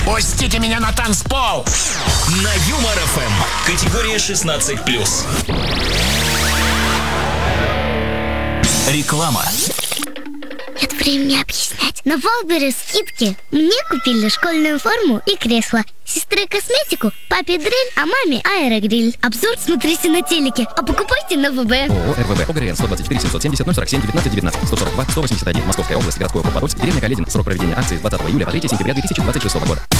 Пустите меня на танцпол! На Юмор ФМ. Категория 16+. Реклама. Нет времени объяснять. На Валберес скидки. Мне купили школьную форму и кресло. Сестре косметику, папе дрель, а маме аэрогриль. Обзор смотрите на телеке, а покупайте на ВБ. ООО РВБ. ОГРН 124 770 047 19 19 142 181. Московская область, городской округ Подольск, деревня Каледин. Срок проведения акции с 20 июля по 3 сентября 2026 года.